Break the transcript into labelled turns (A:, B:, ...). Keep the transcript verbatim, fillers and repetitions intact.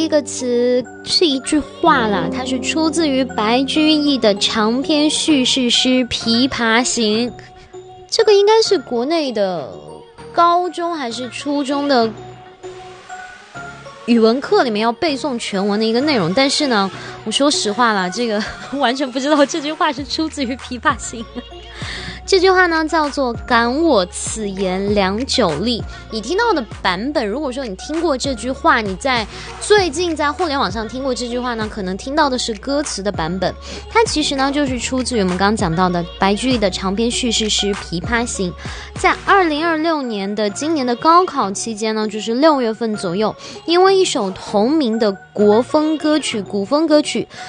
A: 一个词是一句话啦，它是出自于白居易的长篇叙事诗《琵琶行》。这个应该是国内的高中还是初中的语文课里面要背诵全文的一个内容，但是呢，我说实话啦，这个完全不知道这句话是出自于《琵琶行》。这句话呢叫做感我此言良久立。你听到的版本，如果说你听过这句话，你在最近在互联网上听过这句话呢，可能听到的是歌词的版本。它其实呢就是出自于我们刚刚讲到的白居易的长篇叙事诗《琵琶行》。在二零二六年的今年的高考期间呢，就是六月份左右，因为一首同名的国风歌曲、古风歌曲